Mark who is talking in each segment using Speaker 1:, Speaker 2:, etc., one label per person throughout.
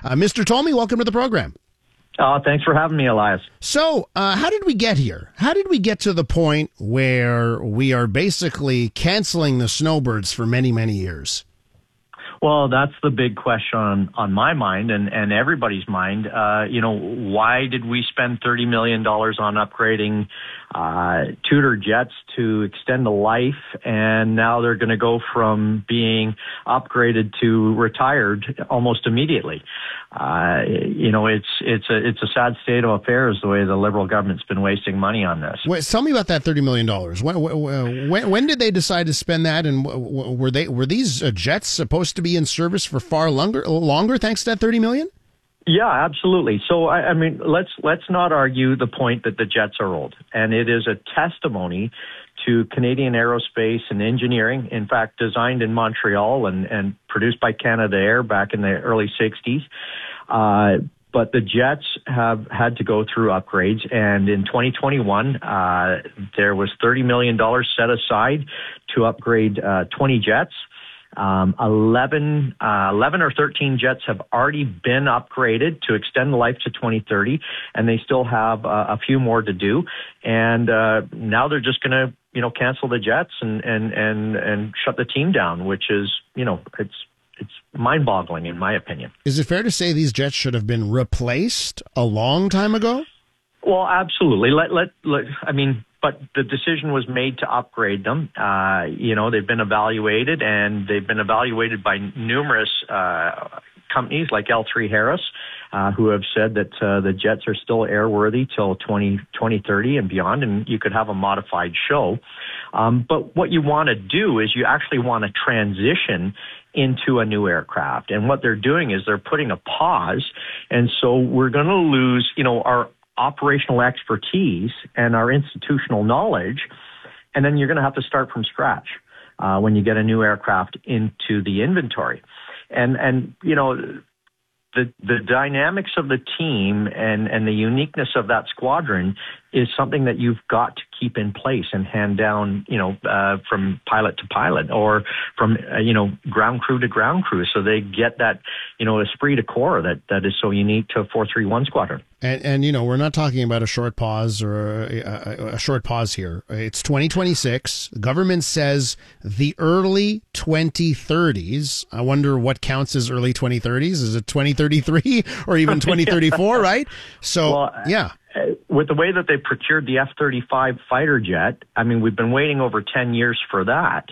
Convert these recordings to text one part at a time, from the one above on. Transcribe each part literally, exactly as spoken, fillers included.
Speaker 1: Uh, Mister Tolmie, welcome to the program.
Speaker 2: Uh, thanks for having me, Elias.
Speaker 1: So, uh, how did we get here? How did we get to the point where we are basically canceling the snowbirds for many, many years?
Speaker 2: Well, that's the big question on, on my mind and, and everybody's mind. Uh, you know, why did we spend thirty million dollars on upgrading uh, Tudor jets to extend the life, and now they're going to go from being upgraded to retired almost immediately? Uh, you know, it's it's a it's a sad state of affairs the way the Liberal government's been wasting money on this.
Speaker 1: Wait, tell me about that thirty million dollars. When, when when did they decide to spend that, and were they were these jets supposed to be in service for far longer longer thanks to that thirty million dollars?
Speaker 2: Yeah, absolutely. So, I, I mean, let's let's not argue the point that the jets are old, and it is a testimony to Canadian aerospace and engineering. In fact, designed in Montreal and, and produced by Canada Air back in the early sixties. Uh, but the jets have had to go through upgrades, and in twenty twenty-one, uh, there was thirty million dollars set aside to upgrade uh, twenty jets. Um, eleven, uh, eleven or thirteen jets have already been upgraded to extend the life to twenty thirty, and they still have uh, a few more to do. And uh, now they're just going to, you know, cancel the jets and, and, and, and shut the team down, which is, you know, it's it's mind-boggling in my opinion.
Speaker 1: Is it fair to say these jets should have been replaced a long time ago?
Speaker 2: Well, absolutely. Let let, let I mean. But the decision was made to upgrade them. Uh, you know, they've been evaluated, and they've been evaluated by numerous uh, companies like L three Harris, uh, who have said that uh, the jets are still airworthy till twenty thirty and beyond, and you could have a modified show. Um, but what you want to do is you actually want to transition into a new aircraft. And what they're doing is they're putting a pause, and so we're going to lose, you know, our operational expertise and our institutional knowledge, and then you're going to have to start from scratch uh, when you get a new aircraft into the inventory. And, and you know, the the dynamics of the team and, and the uniqueness of that squadron is something that you've got to keep in place and hand down, you know, uh, from pilot to pilot or from, uh, you know, ground crew to ground crew. So they get that, you know, esprit de corps that, that is so unique to four three one Squadron.
Speaker 1: And, and, you know, we're not talking about a short pause or a, a, a short pause here. It's twenty twenty-six. The government says the early twenty thirties. I wonder what counts as early twenty thirties. Is it twenty thirty-three or even twenty thirty-four, right? So, well, yeah.
Speaker 2: With the way that they procured the F thirty-five fighter jet, I mean, we've been waiting over ten years for that.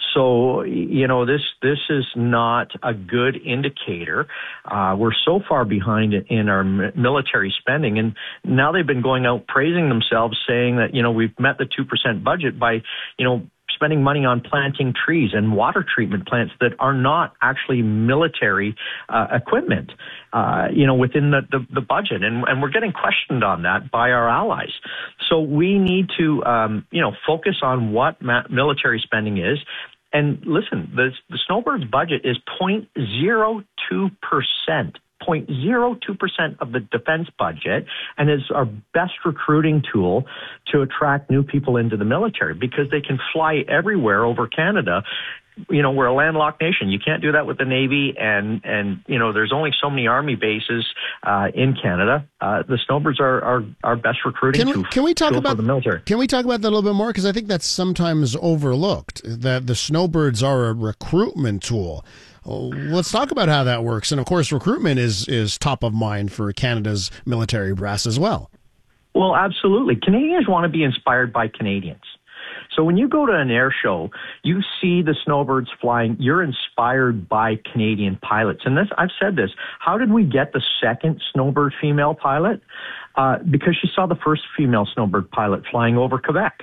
Speaker 2: So, you know, this this is not a good indicator. Uh, we're so far behind in our military spending, and now they've been going out praising themselves, saying that, you know, we've met the two percent budget by, you know, spending money on planting trees and water treatment plants that are not actually military uh, equipment, uh, you know, within the, the, the budget. And, and we're getting questioned on that by our allies. So we need to, um, you know, focus on what ma- military spending is. And listen, the, the Snowbirds budget is zero point zero two percent. zero point zero two percent of the defense budget, and is our best recruiting tool to attract new people into the military because they can fly everywhere over Canada. You know, we're a landlocked nation. You can't do that with the Navy, and, and you know, there's only so many Army bases uh, in Canada. Uh, the Snowbirds are our, our best recruiting
Speaker 1: can we,
Speaker 2: tool,
Speaker 1: can we talk
Speaker 2: tool
Speaker 1: about,
Speaker 2: for the military.
Speaker 1: Can we talk about that a little bit more? Because I think that's sometimes overlooked, that the Snowbirds are a recruitment tool. Let's talk about how that works. And, of course, recruitment is, is top of mind for Canada's military brass as well.
Speaker 2: Well, absolutely. Canadians want to be inspired by Canadians. So when you go to an air show, you see the Snowbirds flying, you're inspired by Canadian pilots. And this, I've said this, how did we get the second Snowbird female pilot? Uh, because she saw the first female Snowbird pilot flying over Quebec.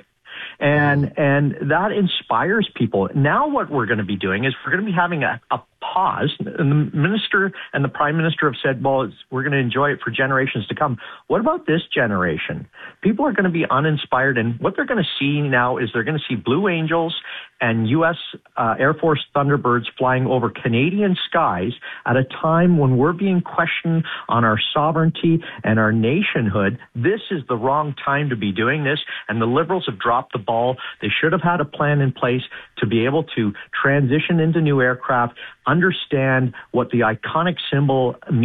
Speaker 2: And and that inspires people. Now what we're going to be doing is we're going to be having a, a pause. And the minister and the prime minister have said, well, it's, we're going to enjoy it for generations to come. What about this generation? People are going to be uninspired, and what they're going to see now is they're going to see Blue Angels and U S uh, Air Force Thunderbirds flying over Canadian skies at a time when we're being questioned on our sovereignty and our nationhood. This is the wrong time to be doing this, and the Liberals have dropped the ball. They should have had a plan in place to be able to transition into new aircraft, understand what the iconic symbol means